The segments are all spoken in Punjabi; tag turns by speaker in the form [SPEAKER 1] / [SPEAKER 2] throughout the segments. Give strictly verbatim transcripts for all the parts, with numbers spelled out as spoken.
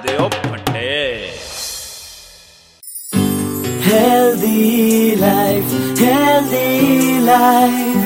[SPEAKER 1] ਦਿਓ ਫੱਟੇ।
[SPEAKER 2] Healthy life, healthy life।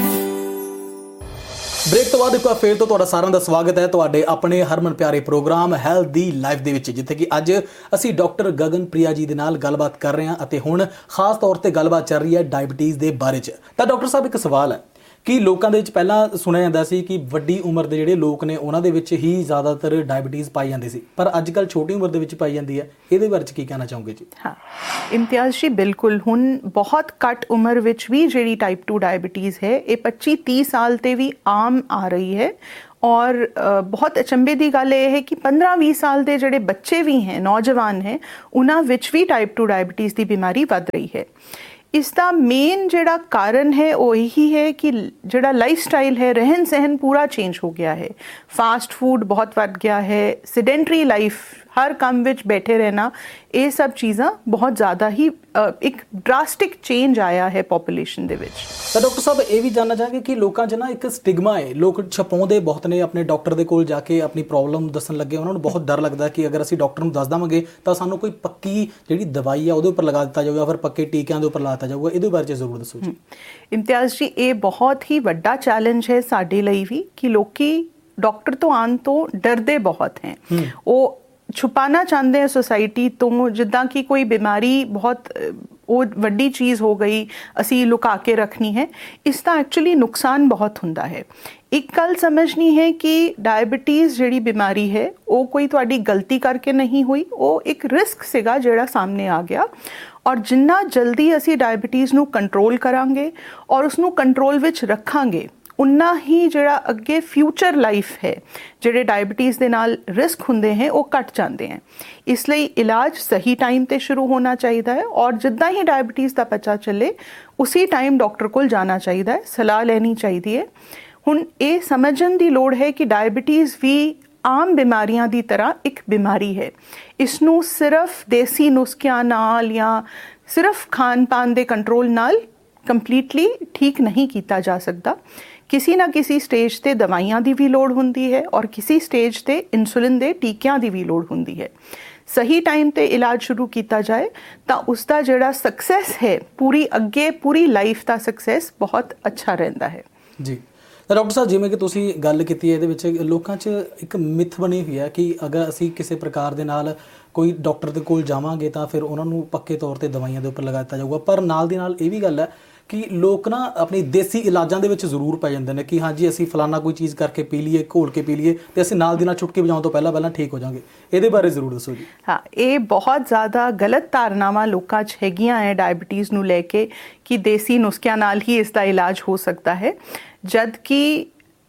[SPEAKER 3] Break ਤੋਂ ਬਾਅਦ ਇੱਕ ਵਾਰ ਫੇਰ ਤੋਂ ਤੁਹਾਡਾ ਸਾਰਿਆਂ ਦਾ ਸਵਾਗਤ ਹੈ ਤੁਹਾਡੇ ਆਪਣੇ ਹਰਮਨ ਪਿਆਰੇ ਪ੍ਰੋਗਰਾਮ ਹੈਲਦੀ ਲਾਈਫ ਦੇ ਵਿੱਚ, ਜਿੱਥੇ ਕਿ ਅੱਜ ਅਸੀਂ ਡਾਕਟਰ ਗਗਨਪ੍ਰਿਆ ਜੀ ਦੇ ਨਾਲ ਗੱਲਬਾਤ ਕਰ ਰਹੇ ਹਾਂ ਅਤੇ ਹੁਣ ਖਾਸ ਤੌਰ ਤੇ ਗੱਲਬਾਤ ਚੱਲ ਰਹੀ ਹੈ ਡਾਇਬਟੀਜ਼ ਦੇ ਬਾਰੇ 'ਚ। ਤਾਂ ਡਾਕਟਰ ਸਾਹਿਬ, ਇੱਕ ਸਵਾਲ ਹੈ ਕਿ ਲੋਕਾਂ ਦੇ ਵਿੱਚ ਪਹਿਲਾਂ ਸੁਣਿਆ ਜਾਂਦਾ ਸੀ ਕਿ ਵੱਡੀ ਉਮਰ ਦੇ ਜਿਹੜੇ ਲੋਕ ਨੇ ਉਹਨਾਂ ਦੇ ਵਿੱਚ ਹੀ ਜ਼ਿਆਦਾਤਰ ਡਾਇਬਟੀਜ਼ ਪਾਈ ਜਾਂਦੀ ਸੀ, ਪਰ ਅੱਜ ਕੱਲ੍ਹ ਛੋਟੀ ਉਮਰ ਦੇ ਵਿੱਚ ਪਾਈ ਜਾਂਦੀ ਹੈ। ਇਹਦੇ ਬਾਰੇ 'ਚ ਕੀ ਕਹਿਣਾ ਚਾਹੋਗੇ ਜੀ?
[SPEAKER 4] ਹਾਂ ਇਮਤਿਆਜ਼ ਜੀ, ਬਿਲਕੁਲ ਹੁਣ ਬਹੁਤ ਘੱਟ ਉਮਰ ਵਿੱਚ ਵੀ ਜਿਹੜੀ ਟਾਈਪ ਟੂ ਡਾਇਬਟੀਜ਼ ਹੈ ਇਹ ਪੱਚੀ ਤੀਹ ਸਾਲ ਤੇ ਵੀ ਆਮ ਆ ਰਹੀ ਹੈ। ਔਰ ਬਹੁਤ ਅਚੰਭੇ ਦੀ ਗੱਲ ਇਹ ਹੈ ਕਿ ਪੰਦਰਾਂ ਵੀਹ ਸਾਲ ਦੇ ਜਿਹੜੇ ਬੱਚੇ ਵੀ ਹੈ, ਨੌਜਵਾਨ ਹੈ, ਉਹਨਾਂ ਵਿੱਚ ਵੀ ਟਾਈਪ ਟੂ ਡਾਇਬਟੀਜ਼ ਦੀ ਬਿਮਾਰੀ ਵੱਧ ਰਹੀ ਹੈ। ਇਸ ਦਾ ਮੇਨ ਜਿਹੜਾ ਕਾਰਨ ਹੈ ਉਹ ਇਹੀ ਹੈ ਕਿ ਜਿਹੜਾ ਲਾਈਫ ਸਟਾਈਲ ਹੈ, ਰਹਿਣ ਸਹਿਣ ਪੂਰਾ ਚੇਂਜ ਹੋ ਗਿਆ ਹੈ। ਫਾਸਟ ਫੂਡ ਬਹੁਤ ਵੱਧ ਗਿਆ ਹੈ, ਸਿਡੈਂਟਰੀ ਲਾਈਫ, ਹਰ ਕੰਮ ਵਿੱਚ ਬੈਠੇ ਰਹਿਣਾ, ਇਹ ਸਭ ਚੀਜ਼ਾਂ ਬਹੁਤ ਜ਼ਿਆਦਾ ਹੀ ਇੱਕ ਡਰਾਸਟਿਕ ਚੇਂਜ ਆਇਆ ਹੈ ਪੋਪੂਲੇਸ਼ਨ ਦੇ ਵਿੱਚ।
[SPEAKER 3] ਤਾਂ ਡਾਕਟਰ ਸਾਹਿਬ, ਇਹ ਵੀ ਜਾਣਨਾ ਚਾਹਾਂਗੇ ਕਿ ਲੋਕਾਂ 'ਚ ਨਾ ਇੱਕ ਸਟਿਗਮਾ ਹੈ, ਲੋਕ ਛਪਾਉਂਦੇ ਬਹੁਤ ਨੇ, ਆਪਣੇ ਡਾਕਟਰ ਦੇ ਕੋਲ ਜਾ ਕੇ ਆਪਣੀ ਪ੍ਰੋਬਲਮ ਦੱਸਣ ਲੱਗੇ ਉਹਨਾਂ ਨੂੰ ਬਹੁਤ ਡਰ ਲੱਗਦਾ ਕਿ ਅਗਰ ਅਸੀਂ ਡਾਕਟਰ ਨੂੰ ਦੱਸ ਦੇਵਾਂਗੇ ਤਾਂ ਸਾਨੂੰ ਕੋਈ ਪੱਕੀ ਜਿਹੜੀ ਦਵਾਈ ਆ ਉਹਦੇ ਉੱਪਰ ਲਗਾ ਦਿੱਤਾ ਜਾਊਗਾ, ਫਿਰ ਪੱਕੇ ਟੀਕਿਆਂ ਦੇ ਉੱਪਰ ਲਾ ਦਿੱਤਾ ਜਾਊਗਾ। ਇਹਦੇ ਬਾਰੇ 'ਚ ਜ਼ਰੂਰ ਦੱਸੋ ਜੀ।
[SPEAKER 4] ਇਮਤਿਆਜ਼ ਜੀ, ਇਹ ਬਹੁਤ ਹੀ ਵੱਡਾ ਚੈਲੰਜ ਹੈ ਸਾਡੇ ਲਈ ਵੀ ਕਿ ਲੋਕੀ ਡਾਕਟਰ ਤੋਂ ਆਉਣ ਤੋਂ ਡਰਦੇ ਬਹੁਤ ਹੈ। ਉਹ ਛੁਪਾਣਾ ਚਾਹੁੰਦੇ हैं सोसाइटी ਤੋਂ, ਜਿੱਦਾਂ ਕਿ ਕੋਈ ਬਿਮਾਰੀ ਬਹੁਤ ਉਹ ਵੱਡੀ ਚੀਜ਼ ਹੋ ਗਈ, ਅਸੀਂ ਲੁਕਾ ਕੇ ਰੱਖਣੀ ਹੈ। ਇਸ ਦਾ ਐਕਚੁਅਲੀ ਨੁਕਸਾਨ ਬਹੁਤ ਹੁੰਦਾ ਹੈ। ਇੱਕ ਗੱਲ ਸਮਝਣੀ ਹੈ ਕਿ ਡਾਇਬਟੀਜ਼ ਜਿਹੜੀ ਬਿਮਾਰੀ ਹੈ ਉਹ ਕੋਈ ਤੁਹਾਡੀ ਗਲਤੀ ਕਰਕੇ ਨਹੀਂ ਹੋਈ, ਉਹ ਇੱਕ ਰਿਸਕ ਸੀਗਾ ਜਿਹੜਾ ਸਾਹਮਣੇ ਆ ਗਿਆ। ਔਰ ਜਿੰਨਾ ਜਲਦੀ ਅਸੀਂ ਡਾਇਬਟੀਜ਼ ਨੂੰ ਕੰਟਰੋਲ ਕਰਾਂਗੇ ਔਰ ਉਸਨੂੰ ਕੰਟਰੋਲ ਵਿੱਚ ਰੱਖਾਂਗੇ, ਉਨਾ ਹੀ ਜਿਹੜਾ ਅੱਗੇ ਫਿਊਚਰ ਲਾਈਫ ਹੈ, ਜਿਹੜੇ ਡਾਇਬਟੀਜ਼ ਦੇ ਨਾਲ ਰਿਸਕ ਹੁੰਦੇ हैं ਉਹ ਘਟ ਜਾਂਦੇ हैं। ਇਸ ਲਈ ਇਲਾਜ ਸਹੀ ਟਾਈਮ ਤੇ ਸ਼ੁਰੂ ਹੋਣਾ ਚਾਹੀਦਾ ਹੈ ਔਰ ਜਿੱਦਾਂ ਹੀ ਡਾਇਬਟੀਜ਼ ਦਾ ਪਤਾ ਚੱਲੇ ਉਸੇ ਟਾਈਮ ਡਾਕਟਰ ਕੋਲ ਜਾਣਾ ਚਾਹੀਦਾ ਹੈ, ਸਲਾਹ ਲੈਣੀ ਚਾਹੀਦੀ ਹੈ। ਹੁਣ ਇਹ ਸਮਝਣ ਦੀ ਲੋੜ ਹੈ ਕਿ ਡਾਇਬਟੀਜ਼ ਵੀ ਆਮ ਬਿਮਾਰੀਆਂ ਦੀ ਤਰ੍ਹਾਂ ਇੱਕ ਬਿਮਾਰੀ ਹੈ। ਇਸ ਨੂੰ ਸਿਰਫ ਦੇਸੀ ਨੁਸਖਿਆਂ ਨਾਲ ਜਾਂ ਸਿਰਫ ਖਾਣ ਪਾਨ ਦੇ ਕੰਟਰੋਲ ਨਾਲ ਕੰਪਲੀਟਲੀ ਠੀਕ ਨਹੀਂ ਕੀਤਾ ਜਾ ਸਕਦਾ। ਕਿਸੇ ਨਾ ਕਿਸੇ ਸਟੇਜ ਤੇ ਦਵਾਈਆਂ ਦੀ ਵੀ ਲੋੜ ਹੁੰਦੀ ਹੈ ਔਰ ਕਿਸੇ ਸਟੇਜ ਤੇ ਇਨਸੂਲਿਨ ਦੇ ਟੀਕਿਆਂ ਦੀ ਵੀ ਲੋੜ ਹੁੰਦੀ ਹੈ। ਸਹੀ ਟਾਈਮ ਤੇ ਇਲਾਜ ਸ਼ੁਰੂ ਕੀਤਾ ਜਾਏ ਤਾਂ ਉਸ ਦਾ ਜਿਹੜਾ ਸਕਸੈਸ ਹੈ, ਪੂਰੀ ਅੱਗੇ ਪੂਰੀ ਲਾਈਫ ਦਾ ਸਕਸੈਸ ਬਹੁਤ ਅੱਛਾ ਰਹਿੰਦਾ ਹੈ
[SPEAKER 3] ਜੀ। ਤਾਂ ਡਾਕਟਰ ਸਾਹਿਬ, ਜਿਵੇਂ ਕਿ ਤੁਸੀਂ ਗੱਲ ਕੀਤੀ ਹੈ, ਇਹਦੇ ਵਿੱਚ ਲੋਕਾਂ 'ਚ ਇੱਕ ਮਿੱਥ ਬਣੀ ਹੋਈ ਹੈ ਕਿ ਅਗਰ ਅਸੀਂ ਕਿਸੇ ਪ੍ਰਕਾਰ ਦੇ ਨਾਲ ਕੋਈ ਡਾਕਟਰ ਦੇ ਕੋਲ ਜਾਵਾਂਗੇ ਤਾਂ ਫਿਰ ਉਹਨਾਂ ਨੂੰ ਪੱਕੇ ਤੌਰ ਤੇ ਦਵਾਈਆਂ ਦੇ ਉੱਪਰ ਲਗਾ ਦਿੱਤਾ ਜਾਊਗਾ। ਪਰ ਨਾਲ ਦੀ ਨਾਲ ਇਹ ਵੀ ਗੱਲ ਹੈ ਕਿ ਲੋਕ ਨਾ ਆਪਣੀ ਦੇਸੀ ਇਲਾਜਾਂ ਦੇ ਵਿੱਚ ਜ਼ਰੂਰ ਪੈ ਜਾਂਦੇ ਨੇ ਕਿ ਹਾਂਜੀ ਅਸੀਂ ਫਲਾਨਾ ਕੋਈ ਚੀਜ਼ ਕਰਕੇ ਪੀ ਲਈਏ, ਘੋਲ ਕੇ ਪੀ ਲਈਏ ਤੇ ਅਸੀਂ ਨਾਲ ਦੀ ਨਾਲ ਚੁਟਕੀ ਵਜਾਉਣ ਤੋਂ ਪਹਿਲਾਂ ਪਹਿਲਾਂ ਠੀਕ ਹੋ ਜਾਵਾਂਗੇ। ਇਹਦੇ ਬਾਰੇ ਜ਼ਰੂਰ ਦੱਸੋ ਜੀ।
[SPEAKER 4] ਹਾਂ, ਇਹ ਬਹੁਤ ਜ਼ਿਆਦਾ ਗਲਤ ਧਾਰਨਾਵਾਂ ਲੋਕਾਂ 'ਚ ਹੈਗੀਆਂ ਹੈ ਡਾਇਬਟੀਜ਼ ਨੂੰ ਲੈ ਕੇ ਕਿ ਦੇਸੀ ਨੁਸਖਿਆਂ ਨਾਲ ਹੀ ਇਸ ਦਾ ਇਲਾਜ ਹੋ ਸਕਦਾ ਹੈ, ਜਦ ਕਿ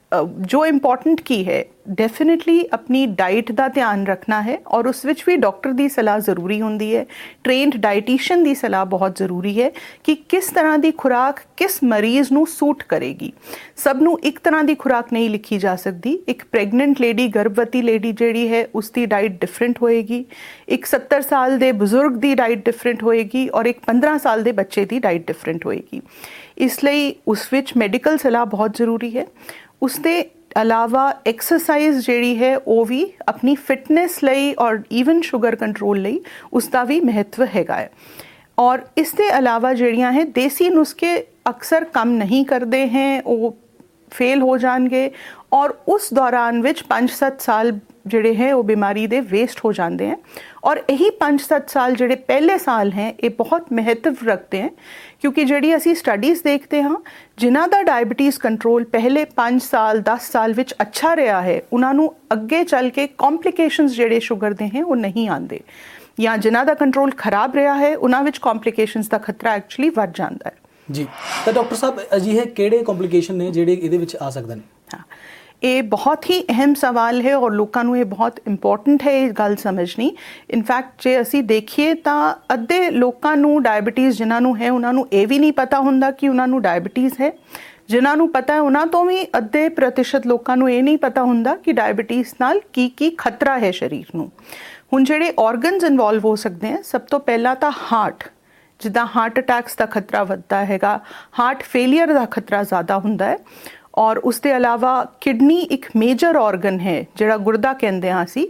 [SPEAKER 4] ਜੋ ਇੰਪੋਰਟੈਂਟ ਕੀ ਹੈ, ਡੈਫੀਨੇਟਲੀ ਆਪਣੀ ਡਾਈਟ ਦਾ ਧਿਆਨ ਰੱਖਣਾ ਹੈ ਔਰ ਉਸ ਵਿੱਚ ਵੀ ਡਾਕਟਰ ਦੀ ਸਲਾਹ ਜ਼ਰੂਰੀ ਹੁੰਦੀ ਹੈ। ਟ੍ਰੇਨਡ ਡਾਈਟੀਸ਼ੀਅਨ ਦੀ ਸਲਾਹ ਬਹੁਤ ਜ਼ਰੂਰੀ ਹੈ ਕਿ ਕਿਸ ਤਰ੍ਹਾਂ ਦੀ ਖੁਰਾਕ ਕਿਸ ਮਰੀਜ਼ ਨੂੰ ਸੂਟ ਕਰੇਗੀ। ਸਭ ਨੂੰ ਇੱਕ ਤਰ੍ਹਾਂ ਦੀ ਖੁਰਾਕ ਨਹੀਂ ਲਿਖੀ ਜਾ ਸਕਦੀ। ਇੱਕ ਪ੍ਰੈਗਨੈਂਟ ਲੇਡੀ, ਗਰਭਵਤੀ ਲੇਡੀ ਜਿਹੜੀ ਹੈ, ਉਸ ਦੀ ਡਾਈਟ ਡਿਫਰੈਂਟ ਹੋਏਗੀ। ਇੱਕ ਸੱਤਰ ਸਾਲ ਦੇ ਬਜ਼ੁਰਗ ਦੀ ਡਾਈਟ ਡਿਫਰੈਂਟ ਹੋਏਗੀ ਔਰ ਇੱਕ ਪੰਦਰਾਂ ਸਾਲ ਦੇ ਬੱਚੇ ਦੀ ਡਾਈਟ ਡਿਫਰੈਂਟ ਹੋਏਗੀ। ਇਸ ਲਈ ਉਸ ਵਿੱਚ ਮੈਡੀਕਲ ਸਲਾਹ ਬਹੁਤ ਜ਼ਰੂਰੀ ਹੈ। ਉਸ ਦੇ ਇਲਾਵਾ ਐਕਸਰਸਾਈਜ਼ ਜਿਹੜੀ ਹੈ ਉਹ ਵੀ ਆਪਣੀ ਫਿਟਨੈਸ ਲਈ ਔਰ ਈਵਨ ਸ਼ੂਗਰ ਕੰਟਰੋਲ ਲਈ ਉਸ ਦਾ ਵੀ ਮਹੱਤਵ ਹੈਗਾ ਹੈ। ਔਰ ਇਸ ਦੇ ਇਲਾਵਾ ਜਿਹੜੀਆਂ ਹੈ ਦੇਸੀ ਨੁਸਖੇ ਅਕਸਰ ਕੰਮ ਨਹੀਂ ਕਰਦੇ हैं, ਉਹ ਫੇਲ ਹੋ ਜਾਣਗੇ ਔਰ ਉਸ ਦੌਰਾਨ ਵਿੱਚ ਪੰਜ ਸੱਤ ਸਾਲ ਜਿਹੜੇ ਹੈ ਉਹ ਬਿਮਾਰੀ ਦੇ ਵੇਸਟ ਹੋ ਜਾਂਦੇ हैं। ਔਰ ਇਹੀ ਪੰਜ ਸੱਤ ਸਾਲ ਜਿਹੜੇ ਪਹਿਲੇ ਸਾਲ ਹੈ ਇਹ ਬਹੁਤ ਮਹੱਤਵ ਰੱਖਦੇ हैं, ਕਿਉਂਕਿ ਜਿਹੜੀ ਅਸੀਂ ਸਟੱਡੀਜ਼ ਦੇਖਦੇ ਹਾਂ ਜਿਨ੍ਹਾਂ ਦਾ ਡਾਇਬਟੀਜ਼ ਕੰਟਰੋਲ ਪਹਿਲੇ ਪੰਜ ਸਾਲ ਦਸ ਸਾਲ ਵਿੱਚ ਅੱਛਾ ਰਿਹਾ ਹੈ, ਉਹਨਾਂ ਨੂੰ ਅੱਗੇ ਚੱਲ ਕੇ ਕੰਪਲਿਕੇਸ਼ਨਸ ਜਿਹੜੇ ਸ਼ੂਗਰ ਦੇ ਹੈ ਉਹ ਨਹੀਂ ਆਉਂਦੇ, ਜਾਂ ਜਿਨ੍ਹਾਂ ਦਾ ਕੰਟਰੋਲ ਖਰਾਬ ਰਿਹਾ ਹੈ ਉਹਨਾਂ ਵਿੱਚ ਕੰਪਲਿਕੇਸ਼ਨਸ ਦਾ ਖਤਰਾ ਐਕਚੁਅਲੀ ਵੱਧ ਜਾਂਦਾ ਹੈ
[SPEAKER 3] ਜੀ। ਤਾਂ ਡਾਕਟਰ ਸਾਹਿਬ, ਅਜਿਹੇ ਕਿਹੜੇ ਕੰਪਲਿਕੇਸ਼ਨ ਨੇ ਜਿਹੜੇ ਇਹਦੇ ਵਿੱਚ ਆ ਸਕਦੇ ਨੇ?
[SPEAKER 4] ਹਾਂ, ਇਹ ਬਹੁਤ ਹੀ ਅਹਿਮ ਸਵਾਲ ਹੈ ਔਰ ਲੋਕਾਂ ਨੂੰ ਇਹ ਬਹੁਤ ਇੰਪੋਰਟੈਂਟ ਹੈ ਇਹ ਗੱਲ ਸਮਝਣੀ। ਇਨਫੈਕਟ ਜੇ ਅਸੀਂ ਦੇਖੀਏ ਤਾਂ ਅੱਧੇ ਲੋਕਾਂ ਨੂੰ ਡਾਇਬਟੀਜ਼ ਜਿਨ੍ਹਾਂ ਨੂੰ ਹੈ ਉਹਨਾਂ ਨੂੰ ਇਹ ਵੀ ਨਹੀਂ ਪਤਾ ਹੁੰਦਾ ਕਿ ਉਹਨਾਂ ਨੂੰ ਡਾਇਬਟੀਜ਼ ਹੈ। ਜਿਨ੍ਹਾਂ ਨੂੰ ਪਤਾ ਹੈ ਉਹਨਾਂ ਤੋਂ ਵੀ ਅੱਧੇ ਪ੍ਰਤੀਸ਼ਤ ਲੋਕਾਂ ਨੂੰ ਇਹ ਨਹੀਂ ਪਤਾ ਹੁੰਦਾ ਕਿ ਡਾਇਬਟੀਜ਼ ਨਾਲ ਕੀ ਕੀ ਖਤਰਾ ਹੈ ਸਰੀਰ ਨੂੰ। ਹੁਣ ਜਿਹੜੇ ਆਰਗਨਸ ਇਨਵੋਲਵ ਹੋ ਸਕਦੇ ਹੈ, ਸਭ ਤੋਂ ਪਹਿਲਾਂ ਤਾਂ ਹਾਰਟ, ਜਿੱਦਾਂ ਹਾਰਟ ਅਟੈਕਸ ਦਾ ਖਤਰਾ ਵੱਧਦਾ ਹੈਗਾ, ਹਾਰਟ ਫੇਲੀਅਰ ਦਾ ਖਤਰਾ ਜ਼ਿਆਦਾ ਹੁੰਦਾ ਹੈ। ਔਰ ਉਸ ਦੇ ਇਲਾਵਾ ਕਿਡਨੀ ਇੱਕ ਮੇਜਰ ਆਰਗਨ ਹੈ ਜਿਹੜਾ ਗੁਰਦਾ ਕਹਿੰਦੇ ਹਾਂ ਅਸੀਂ,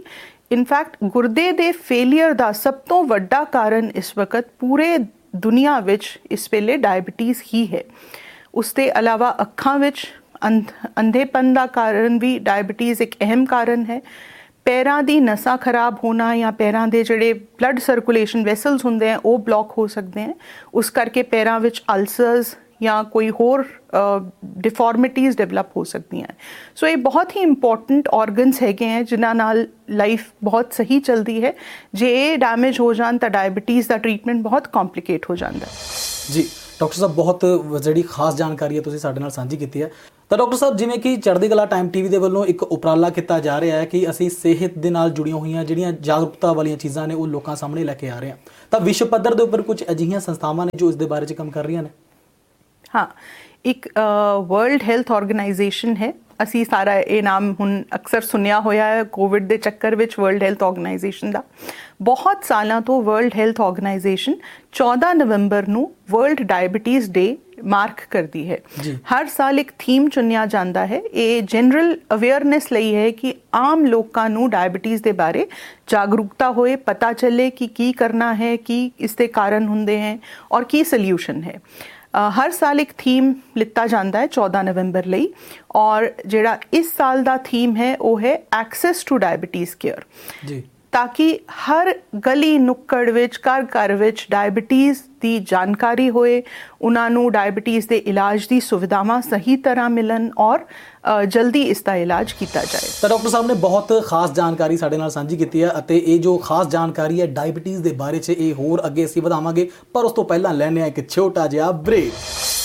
[SPEAKER 4] ਇਨਫੈਕਟ ਗੁਰਦੇ ਦੇ ਫੇਲੀਅਰ ਦਾ ਸਭ ਤੋਂ ਵੱਡਾ ਕਾਰਨ ਇਸ ਵਕਤ ਪੂਰੇ ਦੁਨੀਆ ਵਿੱਚ ਇਸ ਵੇਲੇ ਡਾਇਬਟੀਜ਼ ਹੀ ਹੈ। ਉਸ ਦੇ ਇਲਾਵਾ ਅੱਖਾਂ ਵਿੱਚ ਅੰਧ ਅੰਧੇਪਨ ਦਾ ਕਾਰਨ ਵੀ ਡਾਇਬਟੀਜ਼ ਇੱਕ ਅਹਿਮ ਕਾਰਨ ਹੈ। ਪੈਰਾਂ ਦੀ ਨਸਾਂ ਖਰਾਬ ਹੋਣਾ ਜਾਂ ਪੈਰਾਂ ਦੇ ਜਿਹੜੇ ਬਲੱਡ ਸਰਕੂਲੇਸ਼ਨ ਵੈਸਲਸ ਹੁੰਦੇ ਆ ਉਹ ਬਲੌਕ ਹੋ ਸਕਦੇ ਹੈ। ਉਸ ਕਰਕੇ ਪੈਰਾਂ ਵਿੱਚ ਅਲਸਰਸ ਜਾਂ ਕੋਈ ਹੋਰ ਡਿਫਾਰਮਿਟੀਜ਼ ਡਿਵੈਲਪ ਹੋ ਸਕਦੀਆਂ। ਸੋ ਇਹ ਬਹੁਤ ਹੀ ਇੰਪੋਰਟੈਂਟ ਆਰਗਨਸ ਹੈਗੇ ਹੈ ਜਿਨ੍ਹਾਂ ਨਾਲ ਲਾਈਫ ਬਹੁਤ ਸਹੀ ਚੱਲਦੀ ਹੈ। ਜੇ ਇਹ ਡੈਮੇਜ ਹੋ ਜਾਣ ਤਾਂ ਡਾਇਬਟੀਜ਼ ਦਾ ਟ੍ਰੀਟਮੈਂਟ ਬਹੁਤ ਕੰਪਲਿਕੇਟ ਹੋ ਜਾਂਦਾ
[SPEAKER 3] ਜੀ। ਡਾਕਟਰ ਸਾਹਿਬ ਬਹੁਤ ਜਿਹੜੀ ਖਾਸ ਜਾਣਕਾਰੀ ਹੈ ਤੁਸੀਂ ਸਾਡੇ ਨਾਲ ਸਾਂਝੀ ਕੀਤੀ ਹੈ। ਤਾਂ ਡਾਕਟਰ ਸਾਹਿਬ ਜਿਵੇਂ ਕਿ ਚੜ੍ਹਦੀ ਕਲਾ ਟਾਈਮ ਟੀਵੀ ਦੇ ਵੱਲੋਂ ਇੱਕ ਉਪਰਾਲਾ ਕੀਤਾ ਜਾ ਰਿਹਾ ਹੈ ਕਿ ਅਸੀਂ ਸਿਹਤ ਦੇ ਨਾਲ ਜੁੜੀਆਂ ਹੋਈਆਂ ਜਿਹੜੀਆਂ ਜਾਗਰੂਕਤਾ ਵਾਲੀਆਂ ਚੀਜ਼ਾਂ ਨੇ ਉਹ ਲੋਕਾਂ ਸਾਹਮਣੇ ਲੈ ਕੇ ਆ ਰਹੇ ਹਾਂ, ਤਾਂ ਵਿਸ਼ਵ ਪੱਧਰ ਦੇ ਉੱਪਰ ਕੁਝ ਅਜਿਹੀਆਂ ਸੰਸਥਾਵਾਂ ਨੇ ਜੋ ਇਸ ਦੇ ਬਾਰੇ 'ਚ ਕੰਮ ਕਰ ਰਹੀਆਂ ਨੇ।
[SPEAKER 4] ਹਾਂ, ਇੱਕ ਵਰਲਡ ਹੈਲਥ ਆਰਗੇਨਾਈਜੇਸ਼ਨ ਹੈ। ਅਸੀਂ ਸਾਰਾ ਇਹ ਨਾਮ ਹੁਣ ਅਕਸਰ ਸੁਣਿਆ ਹੋਇਆ ਹੈ ਕੋਵਿਡ ਦੇ ਚੱਕਰ ਵਿੱਚ ਵਰਲਡ ਹੈਲਥ ਆਰਗੇਨਾਈਜੇਸ਼ਨ ਦਾ। ਬਹੁਤ ਸਾਲਾਂ ਤੋਂ ਵਰਲਡ ਹੈਲਥ ਆਰਗੇਨਾਈਜੇਸ਼ਨ ਚੌਦਾਂ ਨਵੰਬਰ ਨੂੰ ਵਰਲਡ ਡਾਇਬਟੀਜ਼ ਡੇ ਮਾਰਕ ਕਰਦੀ ਹੈ। ਹਰ ਸਾਲ ਇੱਕ ਥੀਮ ਚੁਣਿਆ ਜਾਂਦਾ ਹੈ। ਇਹ ਜਨਰਲ ਅਵੇਅਰਨੈਸ ਲਈ ਹੈ ਕਿ ਆਮ ਲੋਕਾਂ ਨੂੰ ਡਾਇਬਟੀਜ਼ ਦੇ ਬਾਰੇ ਜਾਗਰੂਕਤਾ ਹੋਏ, ਪਤਾ ਚੱਲੇ ਕਿ ਕੀ ਕਰਨਾ ਹੈ, ਕੀ ਇਸ ਦੇ ਕਾਰਨ ਹੁੰਦੇ ਹੈ ਔਰ ਕੀ ਸੋਲਿਊਸ਼ਨ ਹੈ। ਹਰ ਸਾਲ ਇੱਕ ਥੀਮ ਲਿੱਤਾ ਜਾਂਦਾ ਹੈ ਚੌਦਾਂ ਨਵੰਬਰ ਲਈ, ਔਰ ਜਿਹੜਾ ਇਸ ਸਾਲ ਦਾ ਥੀਮ ਹੈ ਉਹ ਹੈ ਐਕਸੈਸ ਟੂ ਡਾਇਬਟੀਜ਼ ਕੇਅਰ, ਤਾਂ ਕਿ ਹਰ ਗਲੀ ਨੁੱਕੜ ਵਿੱਚ, ਘਰ ਘਰ ਵਿੱਚ ਡਾਇਬਟੀਜ਼ ਦੀ ਜਾਣਕਾਰੀ ਹੋਏ, ਉਹਨਾਂ ਨੂੰ ਡਾਇਬਟੀਜ਼ ਦੇ ਇਲਾਜ ਦੀ ਸੁਵਿਧਾਵਾਂ ਸਹੀ ਤਰ੍ਹਾਂ ਮਿਲਣ ਔਰ ਜਲਦੀ ਇਸ ਦਾ ਇਲਾਜ ਕੀਤਾ ਜਾਏ।
[SPEAKER 3] ਤਾਂ ਡਾਕਟਰ ਸਾਹਿਬ ਨੇ ਬਹੁਤ ਖਾਸ ਜਾਣਕਾਰੀ ਸਾਡੇ ਨਾਲ ਸਾਂਝੀ ਕੀਤੀ ਹੈ ਅਤੇ ਇਹ ਜੋ ਖਾਸ ਜਾਣਕਾਰੀ ਹੈ ਡਾਇਬਟੀਜ਼ ਦੇ ਬਾਰੇ 'ਚ ਇਹ ਹੋਰ ਅੱਗੇ ਅਸੀਂ ਵਧਾਵਾਂਗੇ, ਪਰ ਉਸ ਤੋਂ ਪਹਿਲਾਂ ਲੈਂਦੇ ਹਾਂ ਇੱਕ ਛੋਟਾ ਜਿਹਾ ਬ੍ਰੇਕ।